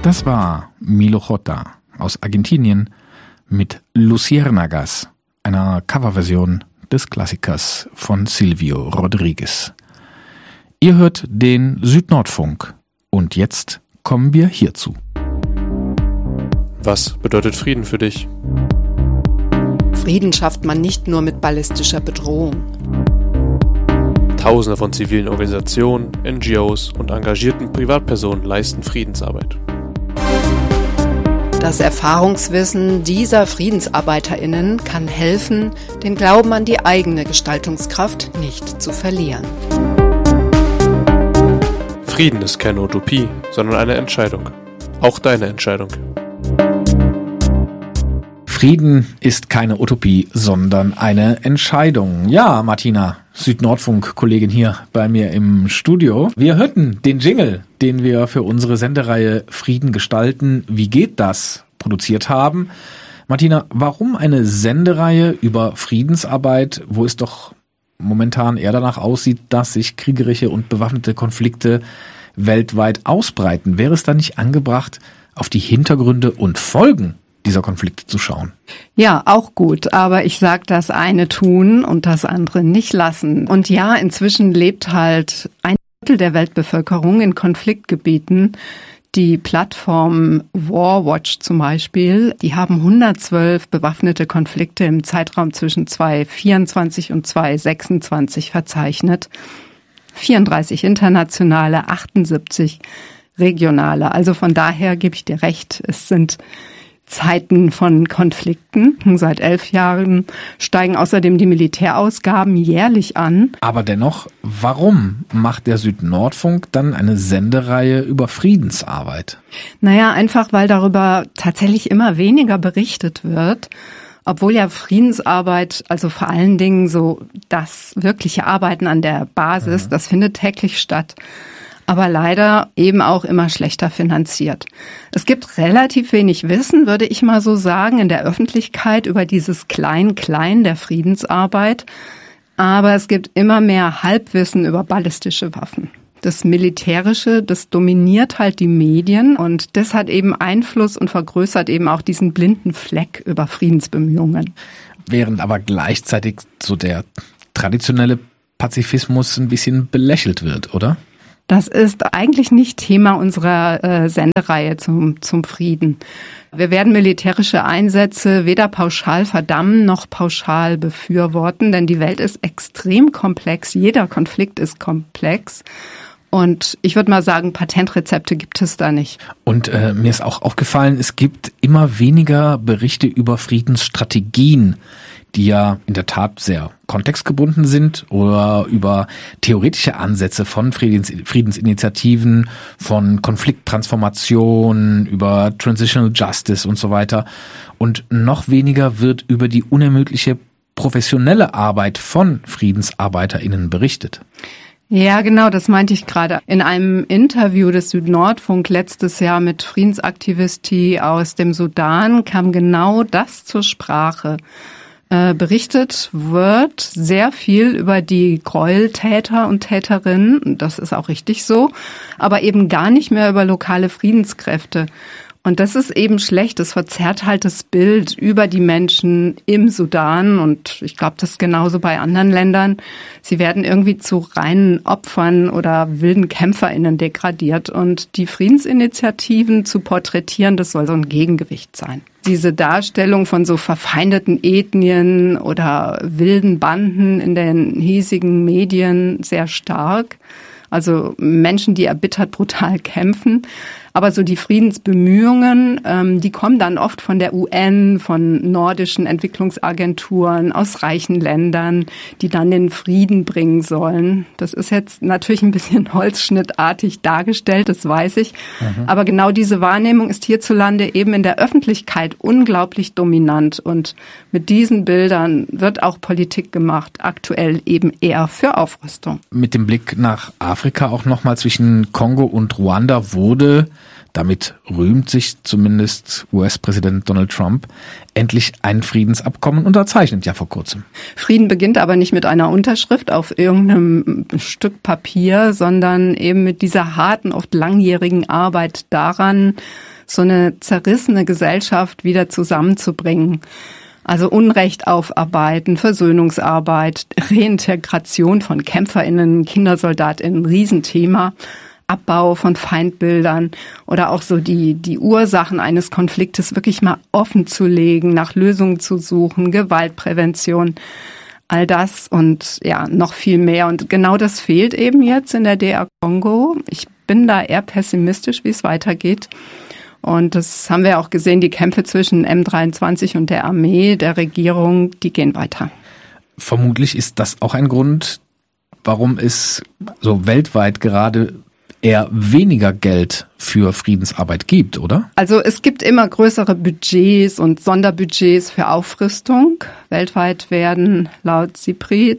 Das war Milo J. aus Argentinien mit Luciérnagas, einer Coverversion des Klassikers von Silvio Rodríguez. Ihr hört den Süd-Nord-Funk und jetzt kommen wir hierzu. Was bedeutet Frieden für dich? Frieden schafft man nicht nur mit ballistischer Bedrohung. Tausende von zivilen Organisationen, NGOs und engagierten Privatpersonen leisten Friedensarbeit. Das Erfahrungswissen dieser FriedensarbeiterInnen kann helfen, den Glauben an die eigene Gestaltungskraft nicht zu verlieren. Frieden ist keine Utopie, sondern eine Entscheidung. Auch deine Entscheidung. Frieden ist keine Utopie, sondern eine Entscheidung. Ja, Martina, Süd-Nordfunk-Kollegin hier bei mir im Studio. Wir hörten den Jingle, den wir für unsere Sendereihe Frieden gestalten. Wie geht das? Produziert haben. Martina, warum eine Sendereihe über Friedensarbeit, wo es doch momentan eher danach aussieht, dass sich kriegerische und bewaffnete Konflikte weltweit ausbreiten? Wäre es da nicht angebracht, auf die Hintergründe und Folgen dieser Konflikte zu schauen? Ja, auch gut, aber ich sag, das eine tun und das andere nicht lassen. Und ja, inzwischen lebt halt ein Drittel der Weltbevölkerung in Konfliktgebieten. Die Plattform Warwatch zum Beispiel, die haben 112 bewaffnete Konflikte im Zeitraum zwischen 2024 und 2026 verzeichnet. 34 internationale, 78 regionale. Also von daher gebe ich dir recht, es sind Zeiten von Konflikten. Seit 11 Jahren steigen außerdem die Militärausgaben jährlich an. Aber dennoch, warum macht der Süd-Nordfunk dann eine Sendereihe über Friedensarbeit? Naja, einfach weil darüber tatsächlich immer weniger berichtet wird. Obwohl ja Friedensarbeit, also vor allen Dingen so das wirkliche Arbeiten an der Basis, das findet täglich statt. Aber leider eben auch immer schlechter finanziert. Es gibt relativ wenig Wissen, würde ich mal so sagen, in der Öffentlichkeit über dieses Klein-Klein der Friedensarbeit. Aber es gibt immer mehr Halbwissen über ballistische Waffen. Das Militärische, das dominiert halt die Medien und das hat eben Einfluss und vergrößert eben auch diesen blinden Fleck über Friedensbemühungen. Während aber gleichzeitig so der traditionelle Pazifismus ein bisschen belächelt wird, oder? Das ist eigentlich nicht Thema unserer Sendereihe zum Frieden. Wir werden militärische Einsätze weder pauschal verdammen noch pauschal befürworten, denn die Welt ist extrem komplex. Jeder Konflikt ist komplex. Und ich würde mal sagen, Patentrezepte gibt es da nicht. Und mir ist auch aufgefallen, es gibt immer weniger Berichte über Friedensstrategien, die ja in der Tat sehr kontextgebunden sind, oder über theoretische Ansätze von Friedensinitiativen, von Konflikttransformation, über Transitional Justice und so weiter. Und noch weniger wird über die unermüdliche professionelle Arbeit von FriedensarbeiterInnen berichtet. Ja, genau, das meinte ich gerade. In einem Interview des Süd-Nordfunk letztes Jahr mit Friedensaktivisti aus dem Sudan kam genau das zur Sprache. Berichtet wird sehr viel über die Gräueltäter und Täterinnen, das ist auch richtig so, aber eben gar nicht mehr über lokale Friedenskräfte. Und das ist eben schlecht, das verzerrt halt das Bild über die Menschen im Sudan und ich glaube, das ist genauso bei anderen Ländern. Sie werden irgendwie zu reinen Opfern oder wilden KämpferInnen degradiert und die Friedensinitiativen zu porträtieren, das soll so ein Gegengewicht sein. Diese Darstellung von so verfeindeten Ethnien oder wilden Banden in den hiesigen Medien sehr stark. Also Menschen, die erbittert brutal kämpfen. Aber so die Friedensbemühungen, die kommen dann oft von der UN, von nordischen Entwicklungsagenturen aus reichen Ländern, die dann den Frieden bringen sollen. Das ist jetzt natürlich ein bisschen holzschnittartig dargestellt, das weiß ich. Aber genau diese Wahrnehmung ist hierzulande eben in der Öffentlichkeit unglaublich dominant. Und mit diesen Bildern wird auch Politik gemacht, aktuell eben eher für Aufrüstung. Mit dem Blick nach Afrika auch nochmal zwischen Kongo und Ruanda wurde, damit rühmt sich zumindest US-Präsident Donald Trump, endlich ein Friedensabkommen unterzeichnet, ja vor kurzem. Frieden beginnt aber nicht mit einer Unterschrift auf irgendeinem Stück Papier, sondern eben mit dieser harten, oft langjährigen Arbeit daran, so eine zerrissene Gesellschaft wieder zusammenzubringen. Also Unrecht aufarbeiten, Versöhnungsarbeit, Reintegration von KämpferInnen, KindersoldatInnen, Riesenthema. Abbau von Feindbildern oder auch so die Ursachen eines Konfliktes wirklich mal offen zu legen, nach Lösungen zu suchen, Gewaltprävention, all das und ja, noch viel mehr. Und genau das fehlt eben jetzt in der DR Kongo. Ich bin da eher pessimistisch, wie es weitergeht. Und das haben wir auch gesehen, die Kämpfe zwischen M23 und der Armee, der Regierung, die gehen weiter. Vermutlich ist das auch ein Grund, warum es so weltweit gerade eher weniger Geld für Friedensarbeit gibt, oder? Also es gibt immer größere Budgets und Sonderbudgets für Aufrüstung. Weltweit werden laut SIPRI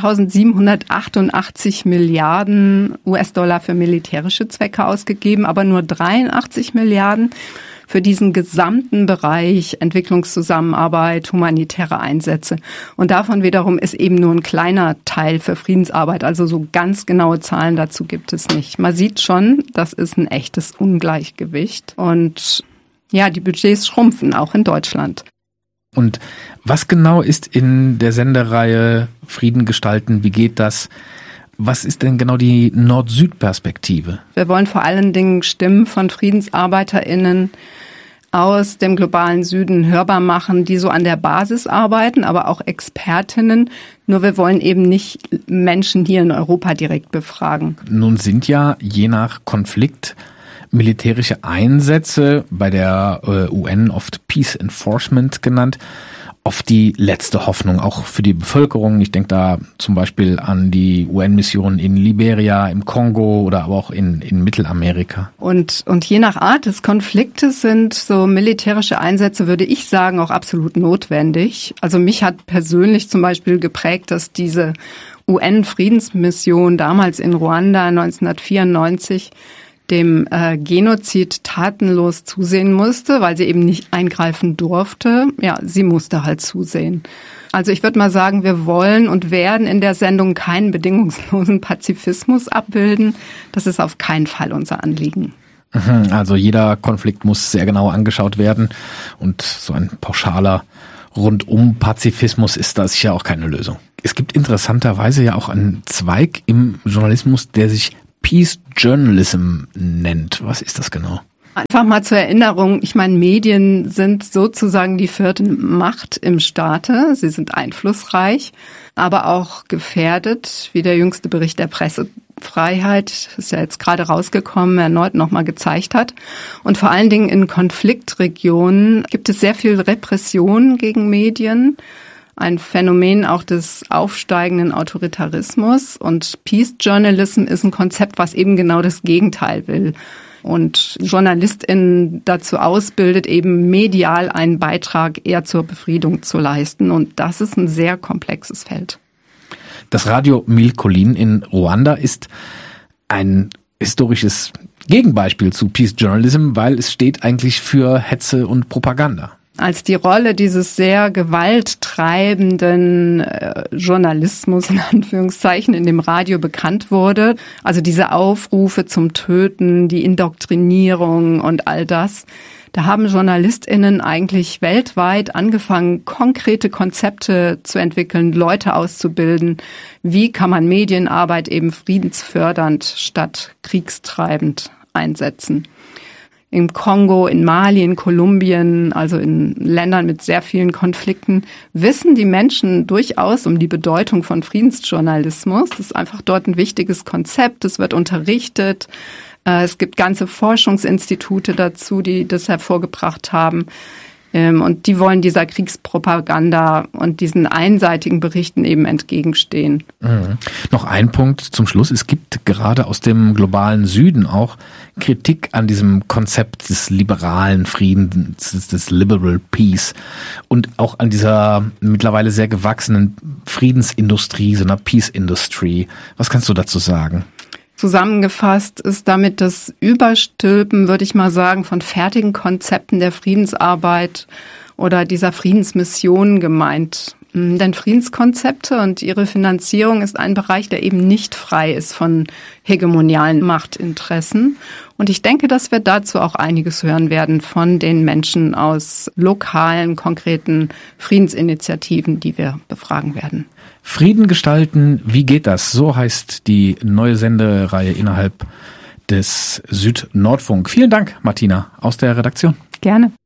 2.788 Milliarden US-Dollar für militärische Zwecke ausgegeben, aber nur 83 Milliarden für diesen gesamten Bereich Entwicklungszusammenarbeit, humanitäre Einsätze. Und davon wiederum ist eben nur ein kleiner Teil für Friedensarbeit. Also so ganz genaue Zahlen dazu gibt es nicht. Man sieht schon, das ist ein echtes Ungleichgewicht. Und ja, die Budgets schrumpfen, auch in Deutschland. Und was genau ist in der Sendereihe Frieden gestalten? Wie geht das? Was ist denn genau die Nord-Süd-Perspektive? Wir wollen vor allen Dingen Stimmen von FriedensarbeiterInnen aus dem globalen Süden hörbar machen, die so an der Basis arbeiten, aber auch Expertinnen. Nur wir wollen eben nicht Menschen hier in Europa direkt befragen. Nun sind ja je nach Konflikt militärische Einsätze, bei der UN oft Peace Enforcement genannt, oft die letzte Hoffnung, auch für die Bevölkerung. Ich denke da zum Beispiel an die UN-Missionen in Liberia, im Kongo oder aber auch in Mittelamerika. Und je nach Art des Konfliktes sind so militärische Einsätze, würde ich sagen, auch absolut notwendig. Also mich hat persönlich zum Beispiel geprägt, dass diese UN-Friedensmission damals in Ruanda 1994 dem Genozid tatenlos zusehen musste, weil sie eben nicht eingreifen durfte. Ja, sie musste halt zusehen. Also ich würde mal sagen, wir wollen und werden in der Sendung keinen bedingungslosen Pazifismus abbilden. Das ist auf keinen Fall unser Anliegen. Also jeder Konflikt muss sehr genau angeschaut werden und so ein pauschaler Rundum-Pazifismus ist da sicher auch keine Lösung. Es gibt interessanterweise ja auch einen Zweig im Journalismus, der sich Peace Journalism nennt. Was ist das genau? Einfach mal zur Erinnerung, ich meine, Medien sind sozusagen die vierte Macht im Staate. Sie sind einflussreich, aber auch gefährdet, wie der jüngste Bericht der Pressefreiheit, ist ja jetzt gerade rausgekommen, erneut nochmal gezeigt hat. Und vor allen Dingen in Konfliktregionen gibt es sehr viel Repression gegen Medien. Ein Phänomen auch des aufsteigenden Autoritarismus. Und Peace Journalism ist ein Konzept, was eben genau das Gegenteil will. Und JournalistInnen dazu ausbildet, eben medial einen Beitrag eher zur Befriedung zu leisten. Und das ist ein sehr komplexes Feld. Das Radio Mille Collines in Ruanda ist ein historisches Gegenbeispiel zu Peace Journalism, weil es steht eigentlich für Hetze und Propaganda. Als die Rolle dieses sehr gewalttreibenden Journalismus in Anführungszeichen in dem Radio bekannt wurde, also diese Aufrufe zum Töten, die Indoktrinierung und all das, da haben JournalistInnen eigentlich weltweit angefangen, konkrete Konzepte zu entwickeln, Leute auszubilden. Wie kann man Medienarbeit eben friedensfördernd statt kriegstreibend einsetzen? Im Kongo, in Mali, in Kolumbien, also in Ländern mit sehr vielen Konflikten, wissen die Menschen durchaus um die Bedeutung von Friedensjournalismus. Das ist einfach dort ein wichtiges Konzept. Es wird unterrichtet. Es gibt ganze Forschungsinstitute dazu, die das hervorgebracht haben. Und die wollen dieser Kriegspropaganda und diesen einseitigen Berichten eben entgegenstehen. Mhm. Noch ein Punkt zum Schluss. Es gibt gerade aus dem globalen Süden auch Kritik an diesem Konzept des liberalen Friedens, des Liberal Peace und auch an dieser mittlerweile sehr gewachsenen Friedensindustrie, so einer Peace Industry. Was kannst du dazu sagen? Zusammengefasst ist damit das Überstülpen, würde ich mal sagen, von fertigen Konzepten der Friedensarbeit oder dieser Friedensmission gemeint. Denn Friedenskonzepte und ihre Finanzierung ist ein Bereich, der eben nicht frei ist von hegemonialen Machtinteressen. Und ich denke, dass wir dazu auch einiges hören werden von den Menschen aus lokalen, konkreten Friedensinitiativen, die wir befragen werden. Frieden gestalten, wie geht das? So heißt die neue Sendereihe innerhalb des Südnordfunk. Vielen Dank, Martina, aus der Redaktion. Gerne.